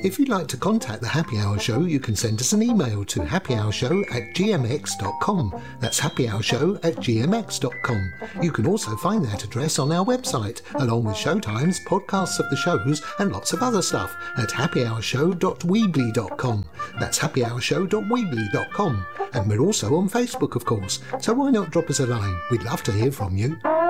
If you'd like to contact the Happy Hour Show, you can send us an email to happyhourshow@gmx.com. That's happyhourshow@gmx.com. You can also find that address on our website, along with showtimes, podcasts of the shows, and lots of other stuff at happyhourshow.weebly.com. That's happyhourshow.weebly.com. And we're also on Facebook, of course, so why not drop us a line? We'd love to hear from you.